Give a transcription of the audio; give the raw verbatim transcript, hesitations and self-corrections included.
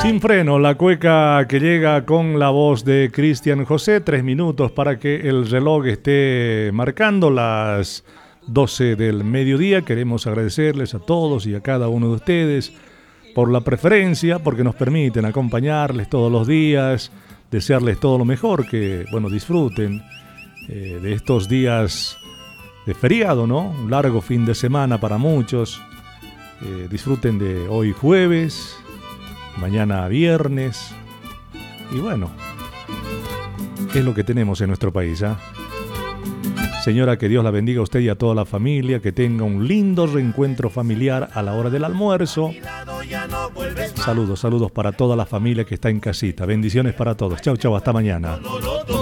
Sin freno, la cueca que llega con la voz de Cristian José. Tres minutos para que el reloj esté marcando las doce del mediodía. Queremos agradecerles a todos y a cada uno de ustedes por la preferencia, porque nos permiten acompañarles todos los días, desearles todo lo mejor, que, bueno, disfruten eh, de estos días de feriado, ¿no? Un largo fin de semana para muchos. Eh, disfruten de hoy jueves, mañana viernes. Y bueno, es lo que tenemos en nuestro país, ¿eh? Señora, que Dios la bendiga a usted y a toda la familia, que tenga un lindo reencuentro familiar a la hora del almuerzo. Saludos, saludos para toda la familia que está en casita. Bendiciones para todos. Chau, chau, hasta mañana.